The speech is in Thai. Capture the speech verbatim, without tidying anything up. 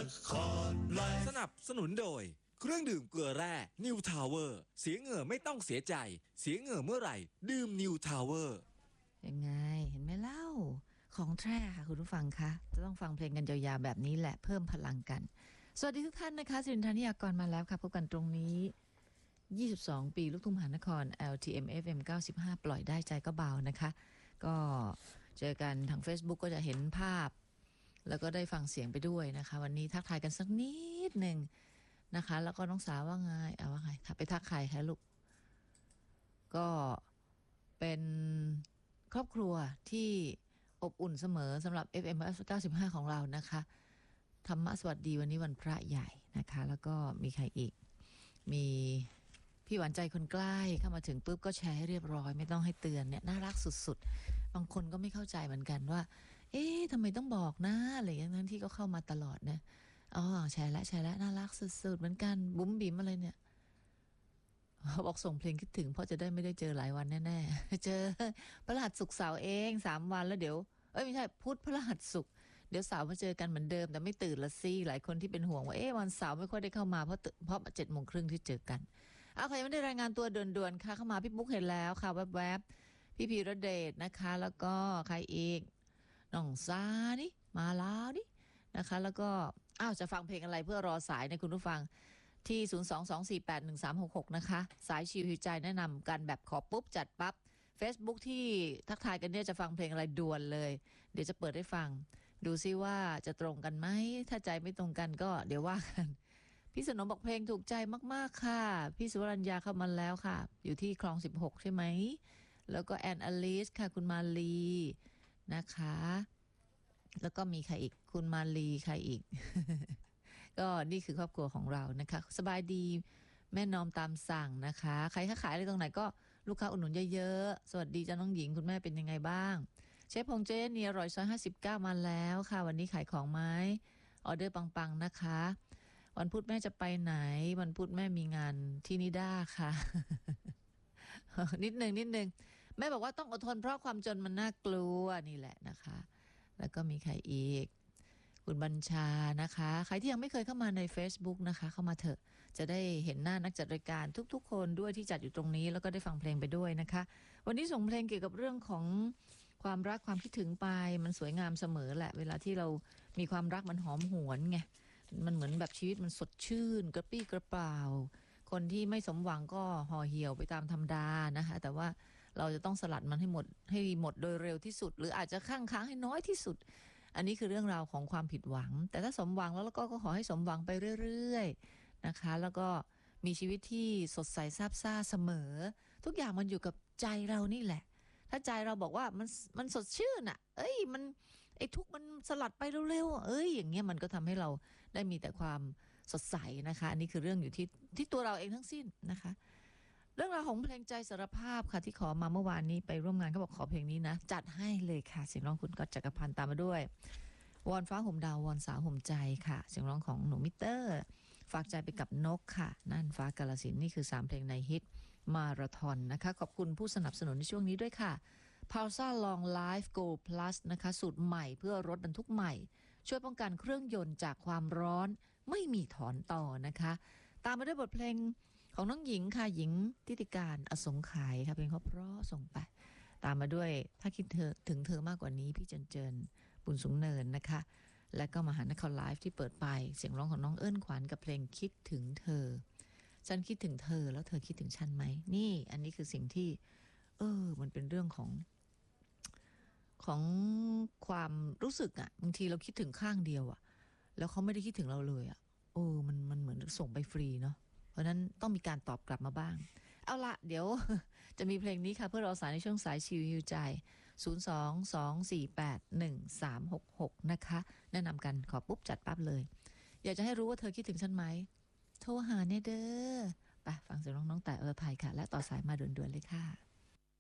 ครไลฟ์สนับสนุนโดยเครื่องดื่มเกลือแร่ New Tower เสียเหงื่อไม่ต้องเสียใจเสียเหงื่อเมื่อไหร่ดื่ม New Tower ยังไงเห็นไหมเล่าของแท้ค่ะคุณผู้ฟังคะจะต้องฟังเพลงกันยาวๆแบบนี้แหละเพิ่มพลังกันสวัสดีทุกท่านนะคะสิรินทร์นิยากรมาแล้วค่ะพบกันตรงนี้ยี่สิบสองปีลูกทุ่งมหานคร แอล ที เอ็ม เอฟ เอ็ม เก้าสิบห้าปล่อยได้ใจก็เบานะคะก็เจอกันทาง Facebook ก็จะเห็นภาพแล้วก็ได้ฟังเสียงไปด้วยนะคะวันนี้ทักทายกันสักนิดหนึ่งนะคะแล้วก็น้องสาวว่าไงเอาว่าไงค่ะไปทักใครคะลูกก็เป็นครอบครัวที่อบอุ่นเสมอสำหรับ เอฟ เอ็ม เก้าสิบห้า ของเรานะคะธรรมะสวัสดีวันนี้วันพระใหญ่นะคะแล้วก็มีใครอีกมีพี่หวานใจคนใกล้เข้ามาถึงปุ๊บก็แชร์ให้เรียบร้อยไม่ต้องให้เตือนเนี่ยน่ารักสุดๆบางคนก็ไม่เข้าใจเหมือนกันว่าเอ๊ะทำไมต้องบอกนะอะไรอย่างนั้นที่ก็เข้ามาตลอดนะอ๋อแชร์แล้วแชร์แล้วน่ารักสุดๆเหมือนกันบุ๋มบิ๋มอะไรเนี่ยบอกส่งเพลงคิดถึงเพราะจะได้ไม่ได้เจอหลายวันแน่ๆเจอพฤหัสศุกร์เสาร์เองสามวันแล้วเดี๋ยวเอ้ยไม่ใช่พุธพฤหัสศุกร์เดี๋ยวเสาร์มาเจอกันเหมือนเดิมแต่ไม่ตื่นละสิหลายคนที่เป็นห่วงว่าเอ๊ะวันเสาร์ไม่ค่อยได้เข้ามาเพราะเพราะเจ็ดโมงครึ่งที่เจอกันเอาใครไม่ได้รายงานตัวด่วนๆค่ะเข้ามาพี่ปุ๊กเห็นแล้วค่ะแวบๆพี่พีระเดชนะคะแล้วก็ใครอีกน้องซานี่มาแล้วนี่นะคะแล้วก็อ้าวจะฟังเพลงอะไรเพื่อรอสายในคุณผู้ฟังที่ ศูนย์ สอง สอง สี่ แปด หนึ่ง สาม หก หก นะคะสายชิวหิวใจแนะนำกันแบบขอปุ๊บจัดปั๊บ Facebook ที่ทักทายกันเนี่ยจะฟังเพลงอะไรด่วนเลยเดี๋ยวจะเปิดให้ฟังดูซิว่าจะตรงกันไหมถ้าใจไม่ตรงกันก็เดี๋ยวว่ากันพี่สนมบอกเพลงถูกใจมากๆค่ะพี่สุวรรณยาเข้ามาแล้วค่ะอยู่ที่คลองสิบหกใช่ไหมแล้วก็แอนอลิสค่ะคุณมาลีนะคะแล้วก็มีใครอีกคุณมาลีใครอีก ก็นี่คือครอบครัวของเรานะคะสบายดีแม่นอมตามสั่งนะคะใครค้าขายอะไรตรงไหนก็ลูกค้าอุดหนุนเยอะๆสวัสดีจ้าน้องหญิงคุณแม่เป็นยังไงบ้างเชฟพงเจเนียร่อยซอยห้าสิบเก้ามาแล้วค่ะวันนี้ขายของไหมออเดอร์ปังๆนะคะวันพุธแม่จะไปไหนวันพุธแม่มีงานที่นิด้าค่ะ นิดนึงนิดนึงแม่บอกว่าต้องอดทนเพราะความจนมันน่ากลัวนี่แหละนะคะแล้วก็มีใครอีกคุณบัญชานะคะใครที่ยังไม่เคยเข้ามาใน Facebook นะคะเข้ามาเถอะจะได้เห็นหน้านักจัดรายการทุกๆคนด้วยที่จัดอยู่ตรงนี้แล้วก็ได้ฟังเพลงไปด้วยนะคะวันนี้ส่งเพลงเกี่ยวกับเรื่องของความรักความคิดถึงไปมันสวยงามเสมอแหละเวลาที่เรามีความรักมันหอมหวนไงมันเหมือนแบบชีวิตมันสดชื่นกระปี้กระเป๋าคนที่ไม่สมหวังก็ห่อเหี่ยวไปตามธรรมดานะคะแต่ว่าเราจะต้องสลัดมันให้หมดให้หมดโดยเร็วที่สุดหรืออาจจะค้างค้างให้น้อยที่สุดอันนี้คือเรื่องราวของความผิดหวังแต่ถ้าสมหวังแล้วก็ขอให้สมหวังไปเรื่อยๆนะคะแล้วก็มีชีวิตที่สดใสซาบซ่าเสมอทุกอย่างมันอยู่กับใจเรานี่แหละถ้าใจเราบอกว่ามันมันสดชื่นอ่ะเอ้ยมันไอ้ทุกมันสลัดไปเร็วๆเอ้ยอย่างเงี้ยมันก็ทำให้เราได้มีแต่ความสดใสนะคะอันนี้คือเรื่องอยู่ที่ที่ตัวเราเองทั้งสิ้นนะคะเรื่องราวของเพลงใจสารภาพค่ะที่ขอมาเมื่อวานนี้ไปร่วมงานเขาบอกขอเพลงนี้นะจัดให้เลยค่ะเสียงร้องคุณก๊อตจักรพันธ์ตามมาด้วยวอนฟ้าห่มดาววอนสาวห่มใจค่ะเสียงร้องของหนูมิเตอร์ฝากใจไปกับนกค่ะน่านฟ้ากาฬสินธุ์นี่คือสามเพลงในฮิตมาราธอนนะคะขอบคุณผู้สนับสนุนในช่วงนี้ด้วยค่ะ Pulsar Long Life Go Plus นะคะสูตรใหม่เพื่อรถบรรทุกใหม่ช่วยป้องกันเครื่องยนต์จากความร้อนไม่มีถอนต่อนะคะตามมาด้วยบทเพลงของน้องหญิงค่ะหญิงทิติการอสงไขยค่ะเพลงเพราะส่งไปตามมาด้วยถ้าคิดเธอถึงเธอมากกว่านี้พี่เจนเจนบุญสูงเนินนะคะและก็มหานครไลฟ์ที่เปิดไปเสียงร้องของน้องเอิ้นขวัญกับเพลงคิดถึงเธอฉันคิดถึงเธอแล้วเธอคิดถึงฉันไหมนี่อันนี้คือสิ่งที่เออมันเป็นเรื่องของของความรู้สึกอ่ะบางทีเราคิดถึงข้างเดียวอ่ะแล้วเขาไม่ได้คิดถึงเราเลยอ่ะโอ้มันมันเหมือนส่งไปฟรีเนาะเพราะนั้นต้องมีการตอบกลับมาบ้างเอาละเดี๋ยวจะมีเพลงนี้ค่ะเพื่อรอสายในช่วงสายชิวฮิวใจศูนย์ สอง สอง สี่ แปด หนึ่ง สาม หก หกนะคะแนะนำกันขอปุ๊บจัดปั๊บเลยอยากจะให้รู้ว่าเธอคิดถึงฉันไหมโทรหาเนี่ยเด้อไปฟังเสียงน้องๆแต่อรไทยค่ะและต่อสายมาด่วนๆเลยค่ะ